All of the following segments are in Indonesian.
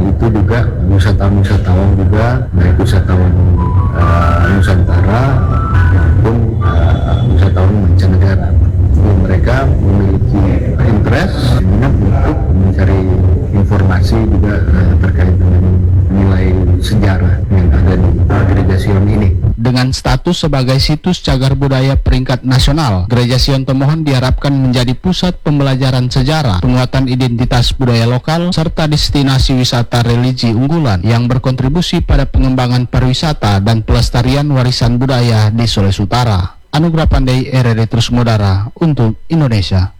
itu juga wisatawan juga, baik wisatawan Nusantara maupun wisatawan mancanegara. Mereka memiliki interest, minat untuk mencari informasi juga terkait dengan nilai sejarah yang ada di Gereja Sion ini. Dengan status sebagai situs cagar budaya peringkat nasional, Gereja Sion Tomohon diharapkan menjadi pusat pembelajaran sejarah, penguatan identitas budaya lokal, serta destinasi wisata religi unggulan yang berkontribusi pada pengembangan pariwisata dan pelestarian warisan budaya di Sulawesi Utara. Anugrah Pandai, RRI Terus Mudara untuk Indonesia.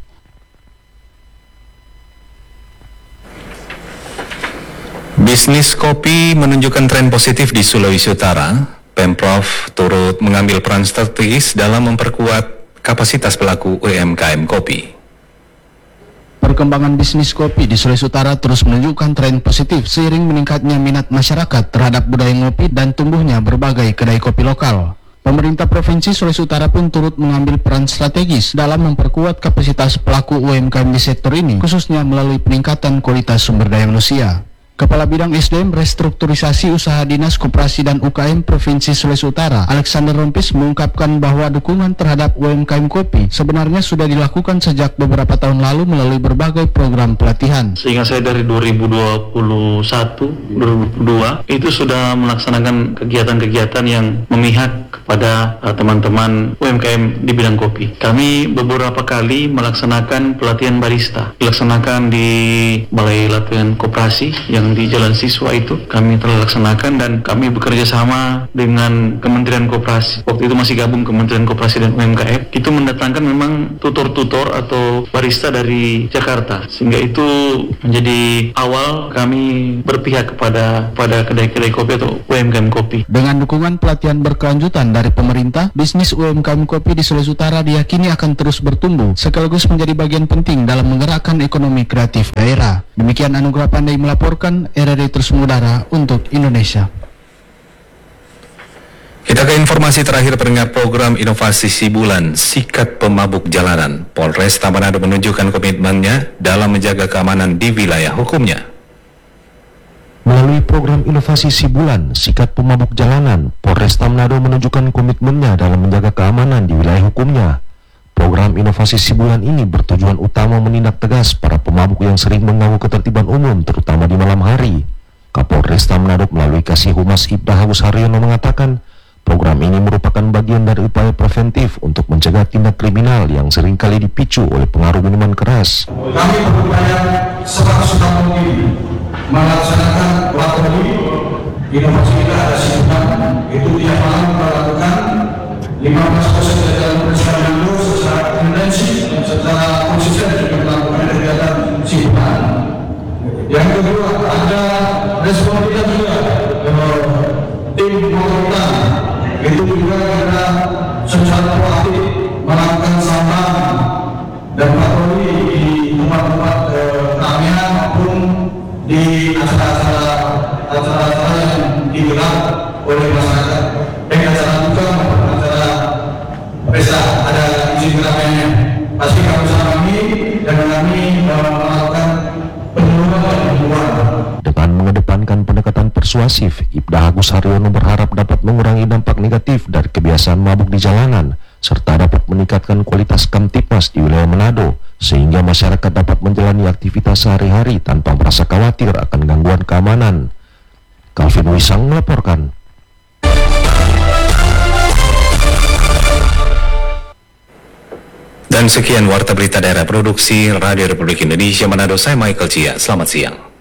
Bisnis kopi menunjukkan tren positif di Sulawesi Utara. Pemprov turut mengambil peran strategis dalam memperkuat kapasitas pelaku UMKM kopi. Perkembangan bisnis kopi di Sulawesi Utara terus menunjukkan tren positif seiring meningkatnya minat masyarakat terhadap budaya ngopi dan tumbuhnya berbagai kedai kopi lokal. Pemerintah Provinsi Sulawesi Utara pun turut mengambil peran strategis dalam memperkuat kapasitas pelaku UMKM di sektor ini, khususnya melalui peningkatan kualitas sumber daya manusia. Kepala Bidang SDM Restrukturisasi Usaha Dinas Koperasi dan UKM Provinsi Sulawesi Utara, Alexander Rompis, mengungkapkan bahwa dukungan terhadap UMKM kopi sebenarnya sudah dilakukan sejak beberapa tahun lalu melalui berbagai program pelatihan. Sehingga saya dari 2021-2022 itu sudah melaksanakan kegiatan-kegiatan yang memihak kepada teman-teman UMKM di bidang kopi. Kami beberapa kali melaksanakan pelatihan barista, dilaksanakan di Balai Latihan Koperasi yang di Jalan Siswa itu kami telah laksanakan, dan kami bekerja sama dengan Kementerian Koperasi. Waktu itu masih gabung Kementerian Koperasi dan UMKM. Itu mendatangkan memang tutor-tutor atau barista dari Jakarta, sehingga itu menjadi awal kami berpihak kepada kedai-kedai kopi atau UMKM kopi. Dengan dukungan pelatihan berkelanjutan dari pemerintah, bisnis UMKM kopi di Sulawesi Utara diyakini akan terus bertumbuh sekaligus menjadi bagian penting dalam menggerakkan ekonomi kreatif daerah. Demikian Anugrah Pandai melaporkan, RRI Terus Mudara untuk Indonesia. Kita ke informasi terakhir pendengar program Inovasi Sibulan, Sikat Pemabuk Jalanan. Polresta Manado menunjukkan komitmennya dalam menjaga keamanan di wilayah hukumnya. Melalui program Inovasi Sibulan, Sikat Pemabuk Jalanan, Polresta Manado menunjukkan komitmennya dalam menjaga keamanan di wilayah hukumnya. Program Inovasi Sibulan ini bertujuan utama menindak tegas para pemabuk yang sering mengganggu ketertiban umum, terutama di malam hari. Kapolresta Manado melalui Kasih Humas Ibda Agus Haryono mengatakan, program ini merupakan bagian dari upaya preventif untuk mencegah tindak kriminal yang seringkali dipicu oleh pengaruh minuman keras. Kami berupaya sesudah mungkin melaksanakan patroli inovasi kita ada Sibulan, itu tiap malam kita lakukan 15% dari dalam perusahaan itu secara intensif dan secara konsisten juga melakukan kegiatan Sibulan. Yang kedua, ada respon kita juga tim pemerintah itu juga kita secara proaktif melakukan sampan dan patroli di tempat-tempat keramaian maupun di acara-acara yang digelar oleh masyarakat. Dengan acara juga maupun acara pesta ada izin keramaiannya. Pasti kami selami dan kami melakukan penyuluhan dan pembunuhan. Dengan mengedepankan pendekatan persuasif, Ibda Agus Haryono berharap dapat mengurangi dampak negatif dari kebiasaan mabuk di jalanan, serta dapat meningkatkan kualitas Kamtipmas di wilayah Manado, sehingga masyarakat dapat menjalani aktivitas sehari-hari tanpa merasa khawatir akan gangguan keamanan. Calvin Wisang melaporkan. Dan sekian Warta Berita Daerah Produksi Radio Republik Indonesia Manado, saya Michael Cia. Selamat siang.